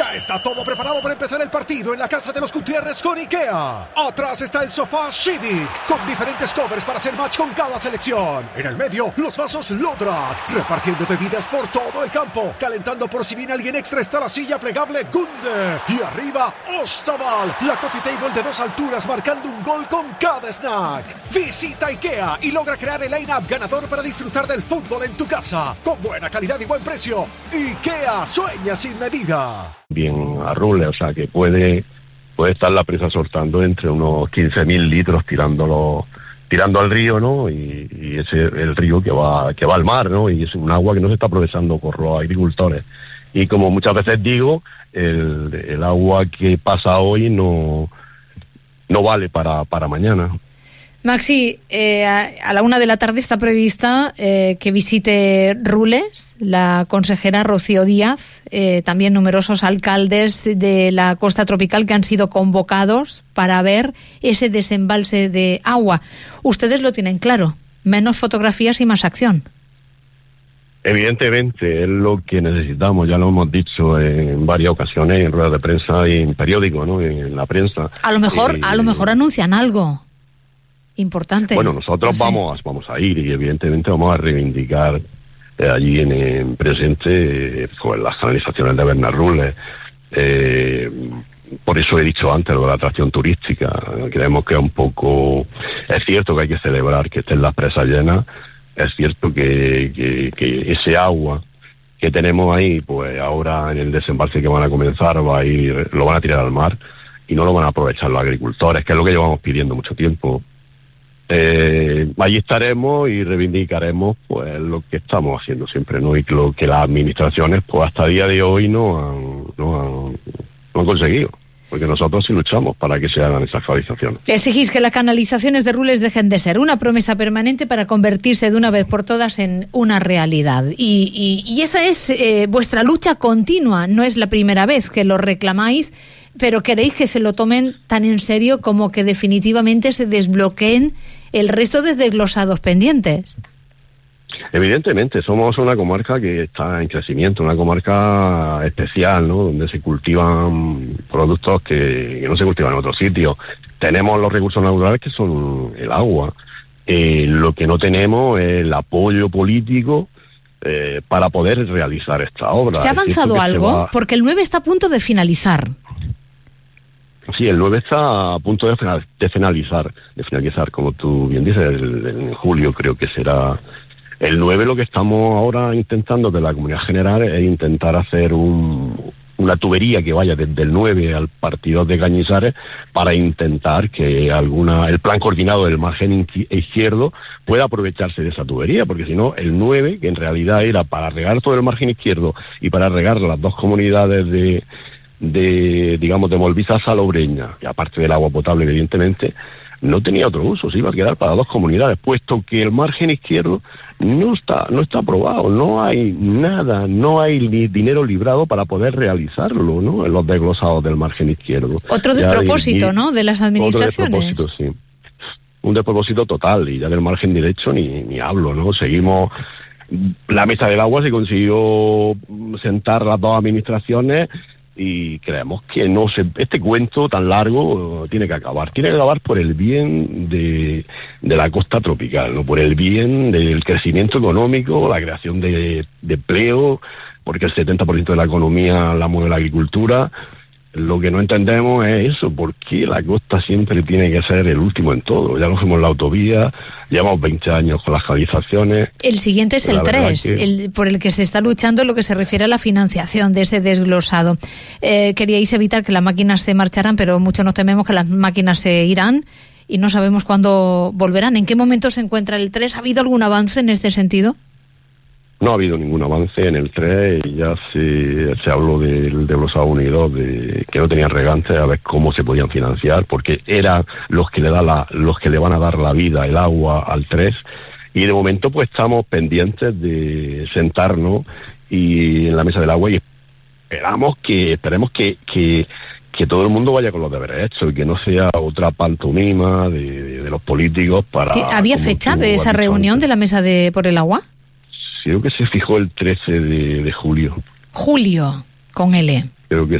Ya está todo preparado para empezar el partido en la casa de los Gutiérrez con IKEA. Atrás está el sofá Civic, con diferentes covers para hacer match con cada selección. En el medio, los vasos Lodrat, repartiendo bebidas por todo el campo. Calentando por si viene alguien extra está la silla plegable Gunde. Y arriba, Ostaval, la coffee table de 2 alturas marcando un gol con cada snack. Visita IKEA y logra crear el line-up ganador para disfrutar del fútbol en tu casa. Con buena calidad y buen precio. IKEA sueña sin medida. Bien a Rule, o sea que puede estar la presa soltando entre unos 15.000 litros tirando al río, ¿no? Y ese el río que va al mar, ¿no? Y es un agua que no se está aprovechando por los agricultores. Y como muchas veces digo, el agua que pasa hoy no vale para mañana. Maxi, a la 1:00 p.m. está prevista que visite Rules la consejera Rocío Díaz, también numerosos alcaldes de la costa tropical que han sido convocados para ver ese desembalse de agua. Ustedes lo tienen claro, menos fotografías y más acción. Evidentemente, es lo que necesitamos, ya lo hemos dicho en varias ocasiones, en ruedas de prensa y en periódicos, ¿no? En la prensa. A lo mejor anuncian algo importante. Bueno, nosotros vamos a ir y evidentemente vamos a reivindicar allí en presente pues las canalizaciones de Bernarrules. Por eso he dicho antes lo de la atracción turística. Creemos que es cierto que hay que celebrar que estén las presas llenas, es cierto que ese agua que tenemos ahí, pues ahora en el desembalse que van a comenzar lo van a tirar al mar y no lo van a aprovechar los agricultores, que es lo que llevamos pidiendo mucho tiempo. Allí estaremos y reivindicaremos pues lo que estamos haciendo siempre, ¿no? Y lo que las administraciones pues hasta el día de hoy no han conseguido, porque nosotros sí luchamos para que se hagan esas canalizaciones. Exigís que las canalizaciones de Rules dejen de ser una promesa permanente para convertirse de una vez por todas en una realidad. Y esa es vuestra lucha continua, no es la primera vez que lo reclamáis, pero queréis que se lo tomen tan en serio como que definitivamente se desbloqueen el resto de desglosados pendientes. Evidentemente, somos una comarca que está en crecimiento, una comarca especial, ¿no? Donde se cultivan productos que no se cultivan en otros sitios. Tenemos los recursos naturales que son el agua. Lo que no tenemos es el apoyo político para poder realizar esta obra. ¿Se ha avanzado algo? Porque el 9 está a punto de finalizar. Sí, el 9 está a punto de finalizar, como tú bien dices, en julio creo que será el 9. Lo que estamos ahora intentando de la Comunidad General es intentar hacer una tubería que vaya desde el 9 al partido de Cañizares para intentar que el plan coordinado del margen izquierdo pueda aprovecharse de esa tubería, porque si no, el 9, que en realidad era para regar todo el margen izquierdo y para regar las dos comunidades de Molviza a Salobreña, y aparte del agua potable evidentemente, no tenía otro uso, se iba a quedar para dos comunidades, puesto que el margen izquierdo no está aprobado, no hay nada, no hay ni dinero librado para poder realizarlo, ¿no? En los desglosados del margen izquierdo. Otro despropósito, ¿no?, de las administraciones. Otro despropósito, sí. Un despropósito total, y ya del margen derecho ni hablo, ¿no? Seguimos. La mesa del agua se consiguió sentar las dos administraciones y creemos que este cuento tan largo tiene que acabar por el bien de la costa tropical, no por el bien del crecimiento económico, la creación de empleo, porque el 70% de la economía la mueve la agricultura. Lo que no entendemos es eso, ¿por qué la costa siempre tiene que ser el último en todo? Ya nos fuimos en la autovía, llevamos 20 años con las canalizaciones. El siguiente es el 3, por el que se está luchando en lo que se refiere a la financiación de ese desglosado. Queríais evitar que las máquinas se marcharan, pero mucho nos tememos que las máquinas se irán y no sabemos cuándo volverán. ¿En qué momento se encuentra el 3? ¿Ha habido algún avance en este sentido? No ha habido ningún avance en el 3 y ya se habló del desglosado 1 y 2, de que no tenían regantes, a ver cómo se podían financiar, porque eran los que le van a dar la vida, el agua al 3, y de momento pues estamos pendientes de sentarnos y en la mesa del agua y esperemos que todo el mundo vaya con los deberes hechos y que no sea otra pantomima de los políticos para... ¿Había fecha de esa reunión antes de la mesa por el agua? Creo que se fijó el 13 de julio. Julio, con L. Creo que